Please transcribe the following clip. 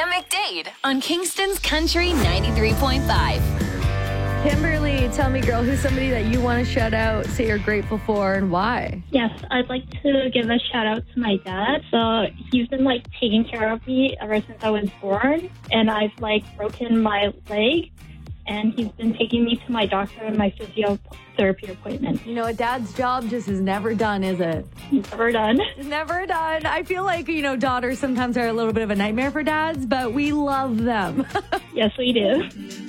Dynamic Date on Kingston's Country 93.5. Kimberly, tell me, girl, who's somebody that you want to shout out, say you're grateful for, and why? Yes, I'd like to give a shout out to my dad. So he's been taking care of me ever since I was born, and I've broken my leg, and he's been taking me to my doctor and my physiotherapy appointment. You know, a dad's job just is never done, is it? Never done. Never done. I feel like, daughters sometimes are a little bit of a nightmare for dads, but we love them. Yes, we do.